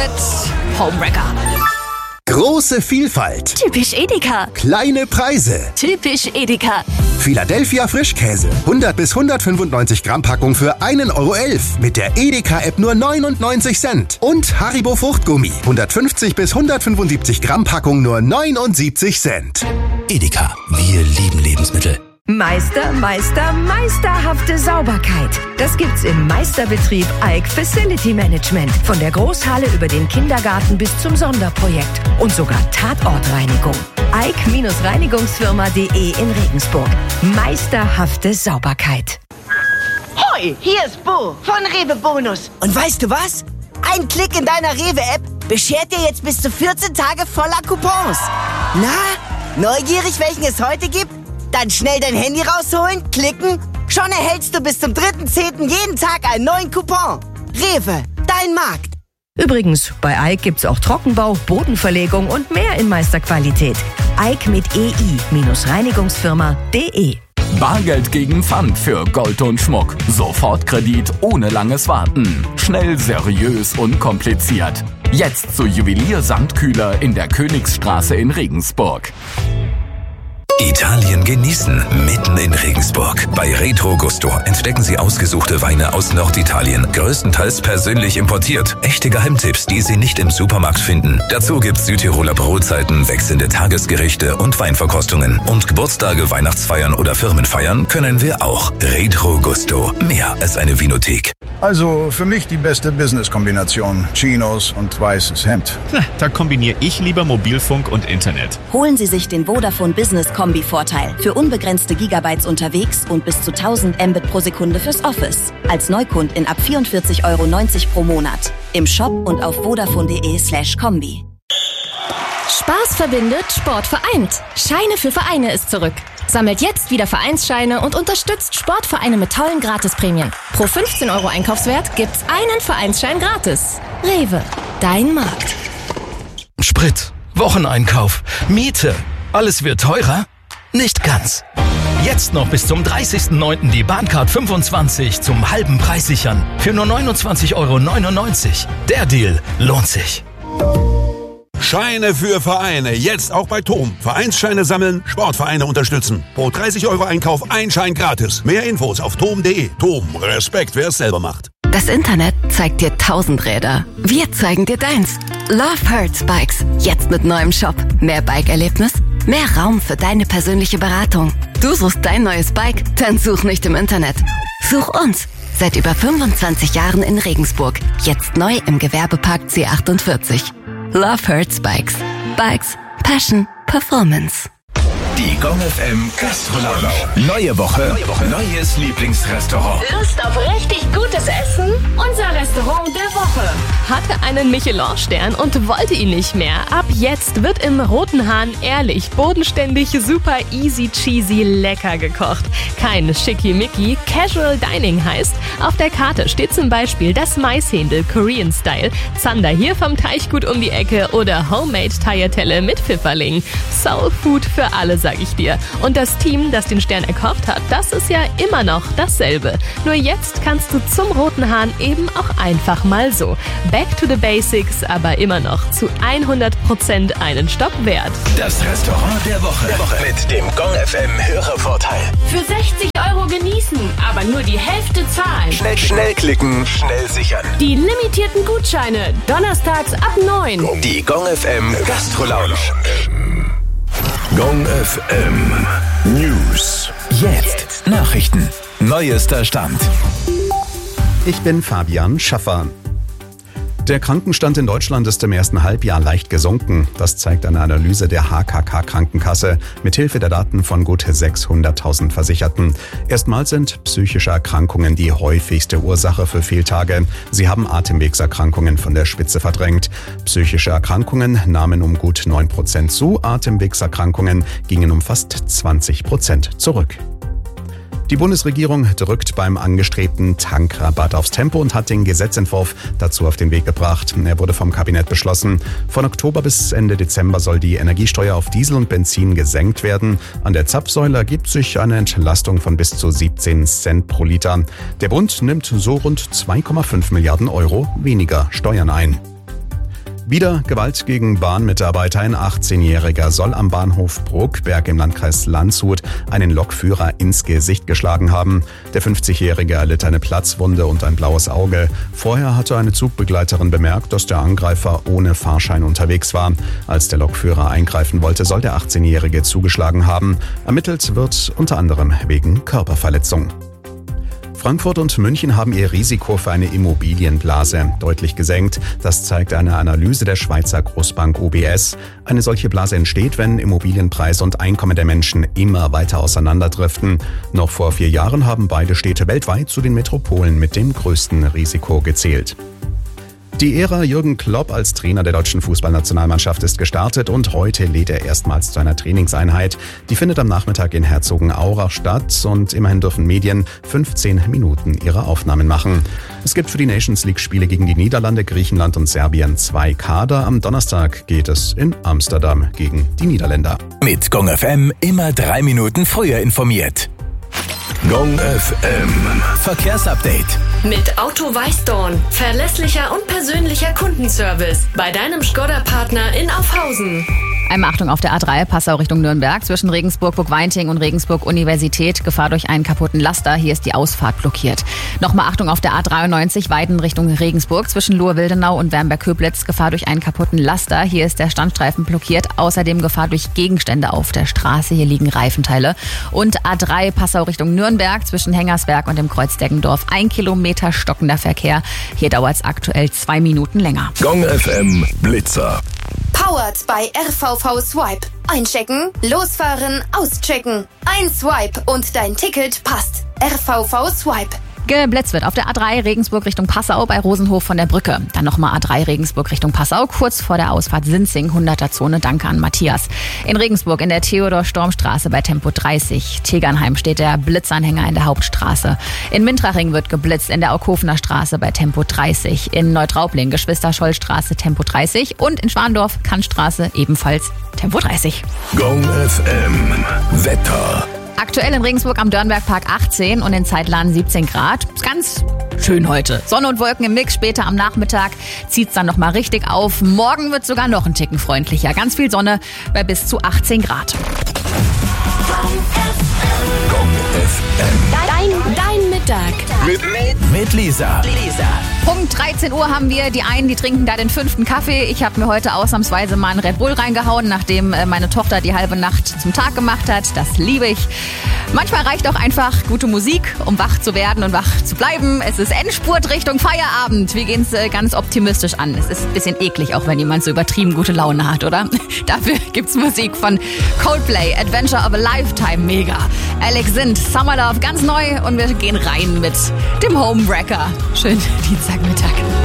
mit Homewrecker. Große Vielfalt. Typisch Edeka. Kleine Preise. Typisch Edeka. Philadelphia Frischkäse. 100 bis 195 Gramm Packung für 1,11 € mit der Edeka-App nur 99 Cent. Und Haribo Fruchtgummi. 150 bis 175 Gramm Packung nur 79 Cent. Edeka, wir lieben Lebensmittel. Meisterhafte Sauberkeit. Das gibt's im Meisterbetrieb Eik Facility Management. Von der Großhalle über den Kindergarten bis zum Sonderprojekt. Und sogar Tatortreinigung. eik-reinigungsfirma.de in Regensburg. Meisterhafte Sauberkeit. Hoi, hier ist Bo von Rewe Bonus. Und weißt du was? Ein Klick in deiner Rewe-App beschert dir jetzt bis zu 14 Tage voller Coupons. Na, neugierig, welchen es heute gibt? Dann schnell dein Handy rausholen, klicken. Schon erhältst du bis zum 3.10. jeden Tag einen neuen Coupon. Rewe, dein Markt. Übrigens, bei Eik gibt's auch Trockenbau, Bodenverlegung und mehr in Meisterqualität. Eik mit ei-reinigungsfirma.de. Bargeld gegen Pfand für Gold und Schmuck. Sofortkredit ohne langes Warten. Schnell, seriös, unkompliziert. Jetzt zu Juwelier Sandkühler in der Königsstraße in Regensburg. Italien genießen, mitten in Regensburg. Bei Retro Gusto entdecken Sie ausgesuchte Weine aus Norditalien, größtenteils persönlich importiert. Echte Geheimtipps, die Sie nicht im Supermarkt finden. Dazu gibt's Südtiroler Brotzeiten, wechselnde Tagesgerichte und Weinverkostungen. Und Geburtstage, Weihnachtsfeiern oder Firmenfeiern können wir auch. Retro Gusto, mehr als eine Vinothek. Also für mich die beste Business-Kombination. Chinos und weißes Hemd. Da kombiniere ich lieber Mobilfunk und Internet. Holen Sie sich den Vodafone Business Kombi-Vorteil für unbegrenzte Gigabytes unterwegs und bis zu 1000 Mbit pro Sekunde fürs Office. Als Neukundin ab 44,90 € pro Monat. Im Shop und auf vodafone.de/Kombi. Spaß verbindet, Sport vereint. Scheine für Vereine ist zurück. Sammelt jetzt wieder Vereinsscheine und unterstützt Sportvereine mit tollen Gratisprämien. Pro 15 € Einkaufswert gibt's einen Vereinsschein gratis. Rewe, dein Markt. Sprit, Wocheneinkauf, Miete. Alles wird teurer? Nicht ganz. Jetzt noch bis zum 30.09. die Bahncard 25 zum halben Preis sichern. Für nur 29,99 €. Der Deal lohnt sich. Scheine für Vereine, jetzt auch bei TOM. Vereinsscheine sammeln, Sportvereine unterstützen. Pro 30 € Einkauf ein Schein gratis. Mehr Infos auf tom.de. TOM, Respekt, wer es selber macht. Das Internet zeigt dir 1000 Räder. Wir zeigen dir deins. Love Hurts Bikes. Jetzt mit neuem Shop. Mehr Bike-Erlebnis, mehr Raum für deine persönliche Beratung. Du suchst dein neues Bike? Dann such nicht im Internet. Such uns. Seit über 25 Jahren in Regensburg. Jetzt neu im Gewerbepark C48. Love Hurts Bikes. Bikes, Passion, Performance. Die Gong FM Gastrolaunch. Neue Woche, neues Lieblingsrestaurant. Lust auf richtig gutes Essen? Unser Restaurant der Woche. Hatte einen Michelin-Stern und wollte ihn nicht mehr. Ab jetzt wird im Roten Hahn ehrlich, bodenständig, super easy cheesy lecker gekocht. Kein Schickimicki, Casual Dining heißt, auf der Karte steht zum Beispiel das Maishändel Korean Style, Zander hier vom Teichgut um die Ecke oder Homemade Tagliatelle mit Pfifferling. Soul Food für alle, sag ich dir. Und das Team, das den Stern erkocht hat, das ist ja immer noch dasselbe. Nur jetzt kannst du zum Roten Hahn eben auch einfach mal so. Back to the Basics, aber immer noch zu 100% einen Stopp wert. Das Restaurant der Woche. Mit dem Gong FM Hörervorteil. Für 60 € genießen, aber nur die Hälfte zahlen. Schnell klicken, schnell sichern. Die limitierten Gutscheine, donnerstags ab 9. Die Gong FM Gastrolaunch. Gong FM News. Jetzt Nachrichten. Neuester Stand. Ich bin Fabian Schaffer. Der Krankenstand in Deutschland ist im ersten Halbjahr leicht gesunken. Das zeigt eine Analyse der HKK-Krankenkasse mithilfe der Daten von gut 600.000 Versicherten. Erstmals sind psychische Erkrankungen die häufigste Ursache für Fehltage. Sie haben Atemwegserkrankungen von der Spitze verdrängt. Psychische Erkrankungen nahmen um gut 9% zu, Atemwegserkrankungen gingen um fast 20% zurück. Die Bundesregierung drückt beim angestrebten Tankrabatt aufs Tempo und hat den Gesetzentwurf dazu auf den Weg gebracht. Er wurde vom Kabinett beschlossen. Von Oktober bis Ende Dezember soll die Energiesteuer auf Diesel und Benzin gesenkt werden. An der Zapfsäule ergibt sich eine Entlastung von bis zu 17 Cent pro Liter. Der Bund nimmt so rund 2,5 Milliarden € weniger Steuern ein. Wieder Gewalt gegen Bahnmitarbeiter. Ein 18-Jähriger soll am Bahnhof Bruckberg im Landkreis Landshut einen Lokführer ins Gesicht geschlagen haben. Der 50-Jährige erlitt eine Platzwunde und ein blaues Auge. Vorher hatte eine Zugbegleiterin bemerkt, dass der Angreifer ohne Fahrschein unterwegs war. Als der Lokführer eingreifen wollte, soll der 18-Jährige zugeschlagen haben. Ermittelt wird unter anderem wegen Körperverletzung. Frankfurt und München haben ihr Risiko für eine Immobilienblase deutlich gesenkt. Das zeigt eine Analyse der Schweizer Großbank UBS. Eine solche Blase entsteht, wenn Immobilienpreis und Einkommen der Menschen immer weiter auseinanderdriften. Noch vor 4 Jahren haben beide Städte weltweit zu den Metropolen mit dem größten Risiko gezählt. Die Ära Jürgen Klopp als Trainer der deutschen Fußballnationalmannschaft ist gestartet und heute lädt er erstmals zu einer Trainingseinheit. Die findet am Nachmittag in Herzogenaurach statt und immerhin dürfen Medien 15 Minuten ihre Aufnahmen machen. Es gibt für die Nations League-Spiele gegen die Niederlande, Griechenland und Serbien 2 Kader. Am Donnerstag geht es in Amsterdam gegen die Niederländer. Mit Gong FM immer 3 Minuten früher informiert. Gong FM Verkehrsupdate. Mit Auto Weißdorn. Verlässlicher und persönlicher Kundenservice. Bei deinem Škoda-Partner in Aufhausen. Einmal Achtung auf der A3 Passau Richtung Nürnberg zwischen Regensburg-Burgweinting und Regensburg-Universität. Gefahr durch einen kaputten Laster. Hier ist die Ausfahrt blockiert. Nochmal Achtung auf der A93 Weiden Richtung Regensburg zwischen Lohe-Wildenau und Wernberg-Köblitz. Gefahr durch einen kaputten Laster. Hier ist der Standstreifen blockiert. Außerdem Gefahr durch Gegenstände auf der Straße. Hier liegen Reifenteile. Und A3 Passau Richtung Nürnberg zwischen Hengersberg und dem Kreuz Deggendorf. 1 Kilometer stockender Verkehr. Hier dauert es aktuell 2 Minuten länger. Gong FM Blitzer. Powered bei RVV Swipe. Einchecken, losfahren, auschecken. Ein Swipe und dein Ticket passt. RVV Swipe. Geblitzt wird auf der A3 Regensburg Richtung Passau bei Rosenhof von der Brücke. Dann nochmal A3 Regensburg Richtung Passau, kurz vor der Ausfahrt Sinzing, 100er Zone. Danke an Matthias. In Regensburg in der Theodor-Storm-Straße bei Tempo 30. Tegernheim steht der Blitzanhänger in der Hauptstraße. In Mintraching wird geblitzt in der Aukofener Straße bei Tempo 30. In Neutraubling Geschwister-Scholl-Straße Tempo 30. Und in Schwandorf Kantstraße ebenfalls Tempo 30. Gong FM Wetter. Aktuell in Regensburg am Dörnbergpark 18 und in Zeitlan 17 Grad. Ist ganz schön heute. Sonne und Wolken im Mix. Später am Nachmittag zieht es dann nochmal richtig auf. Morgen wird sogar noch ein Ticken freundlicher. Ganz viel Sonne bei bis zu 18 Grad. Dein Mittag. Mit Lisa. Punkt 13 Uhr haben wir. Die einen, die trinken da den 5. Kaffee. Ich habe mir heute ausnahmsweise mal einen Red Bull reingehauen, nachdem meine Tochter die halbe Nacht zum Tag gemacht hat. Das liebe ich. Manchmal reicht auch einfach gute Musik, um wach zu werden und wach zu bleiben. Es ist Endspurt Richtung Feierabend. Wir gehen es ganz optimistisch an. Es ist ein bisschen eklig, auch wenn jemand so übertrieben gute Laune hat, oder? Dafür gibt's Musik von Coldplay, Adventure of a Lifetime, mega. Alex Sind, Summer Love, ganz neu und wir gehen rein mit dem Homewrecker. Schönen Dienstagmittag.